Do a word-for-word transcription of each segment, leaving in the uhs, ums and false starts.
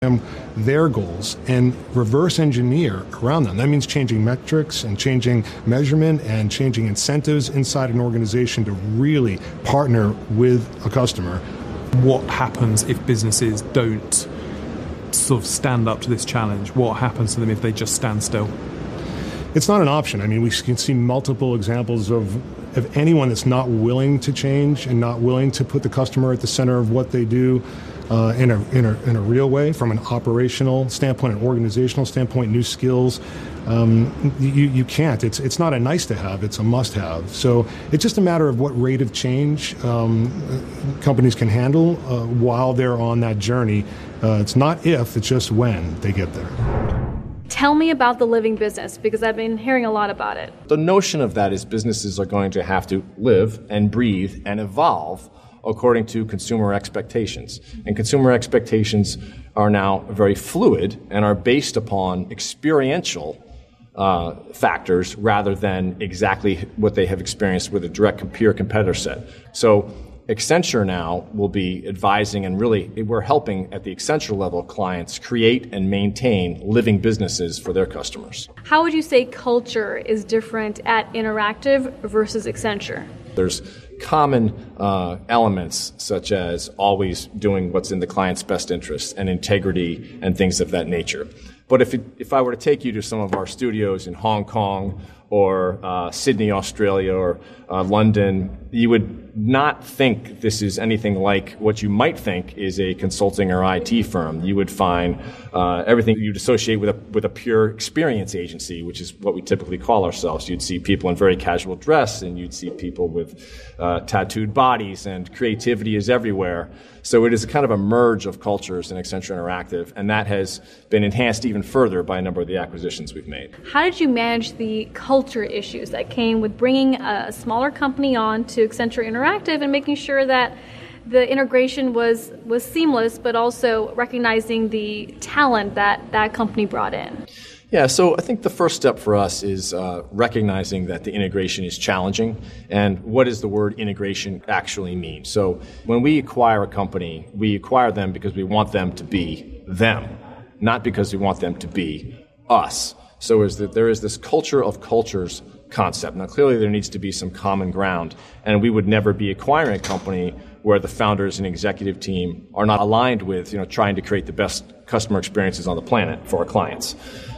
them their goals and reverse engineer around them. That means changing metrics and changing measurement and changing incentives inside an organization to really partner with a customer. What happens if businesses don't sort of stand up to this challenge? What happens to them if they just stand still? It's not an option. I mean, we can see multiple examples of, of anyone that's not willing to change and not willing to put the customer at the center of what they do uh, in, a, in, a, in a real way, from an operational standpoint, an organizational standpoint, new skills. Um, you, you can't. It's, it's not a nice to have, it's a must have. So it's just a matter of what rate of change um, companies can handle uh, while they're on that journey. Uh, it's not if, it's just when they get there. Tell me about the living business, because I've been hearing a lot about it. The notion of that is businesses are going to have to live and breathe and evolve according to consumer expectations. And consumer expectations are now very fluid and are based upon experiential uh, factors rather than exactly what they have experienced with a direct peer competitor set. So Accenture now will be advising, and really we're helping at the Accenture level clients create and maintain living businesses for their customers. How would you say culture is different at Interactive versus Accenture? There's common uh, elements such as always doing what's in the client's best interest and integrity and things of that nature. But if it, if I were to take you to some of our studios in Hong Kong or uh, Sydney, Australia, or uh, London, you would not think this is anything like what you might think is a consulting or I T firm. You would find uh, everything you'd associate with a with a pure experience agency, which is what we typically call ourselves. You'd see people in very casual dress, and you'd see people with uh, tattooed bodies, and creativity is everywhere. So it is a kind of a merge of cultures in Accenture Interactive, and that has been enhanced even further by a number of the acquisitions we've made. How did you manage the culture issues that came with bringing a smaller company on to Accenture Interactive and making sure that the integration was, was seamless, but also recognizing the talent that that company brought in? Yeah, so I think the first step for us is uh, recognizing that the integration is challenging, and what does the word integration actually mean? So when we acquire a company, we acquire them because we want them to be them, not because we want them to be us. So is that there is this culture of cultures concept. Now clearly there needs to be some common ground, and we would never be acquiring a company where the founders and executive team are not aligned with, you know, trying to create the best customer experiences on the planet for our clients.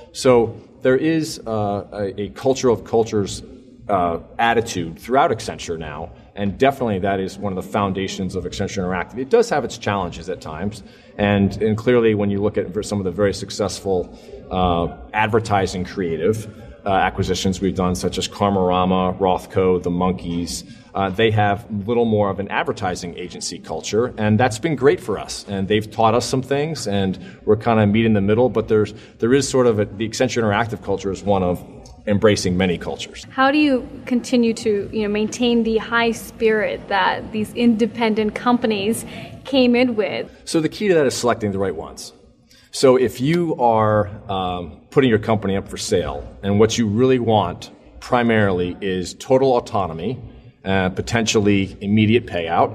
So there is uh, a, a culture of cultures uh, attitude throughout Accenture now, and definitely that is one of the foundations of Accenture Interactive. It does have its challenges at times, and, and clearly when you look at some of the very successful uh, advertising creative uh, acquisitions we've done, such as Karmarama, Rothko, The Monkeys, Uh, they have a little more of an advertising agency culture, and that's been great for us. And they've taught us some things, and we're kind of meet in the middle, but there's there is sort of a, the Accenture Interactive culture is one of embracing many cultures. How do you continue to you know maintain the high spirit that these independent companies came in with? So the key to that is selecting the right ones. So if you are um, putting your company up for sale, and what you really want primarily is total autonomy, Uh, potentially immediate payout,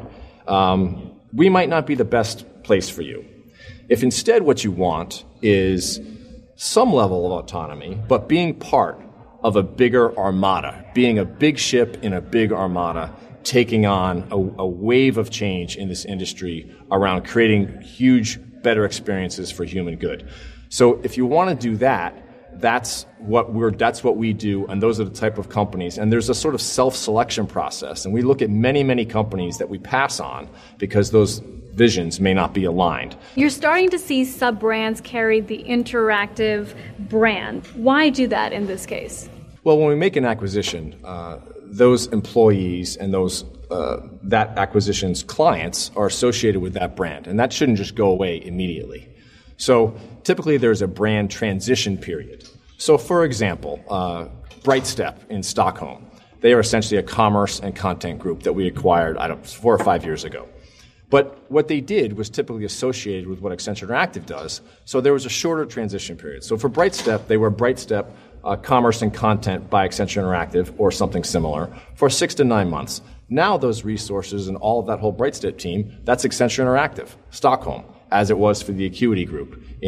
um, we might not be the best place for you. If instead what you want is some level of autonomy, but being part of a bigger armada, being a big ship in a big armada, taking on a, a wave of change in this industry around creating huge, better experiences for human good. So if you want to do that, That's what we're. That's what we do, and those are the type of companies. And there's a sort of self-selection process, and we look at many, many companies that we pass on because those visions may not be aligned. You're starting to see sub-brands carry the Interactive brand. Why do that in this case? Well, when we make an acquisition, uh, those employees and those uh, that acquisition's clients are associated with that brand, and that shouldn't just go away immediately. So typically there's a brand transition period. So for example, uh, Brightstep in Stockholm, they are essentially a commerce and content group that we acquired, I don't know, four or five years ago. But what they did was typically associated with what Accenture Interactive does, so there was a shorter transition period. So for Brightstep, they were Brightstep uh, Commerce and Content by Accenture Interactive or something similar for six to nine months. Now those resources and all of that whole Brightstep team, that's Accenture Interactive, Stockholm. as it was for the Acuity Group.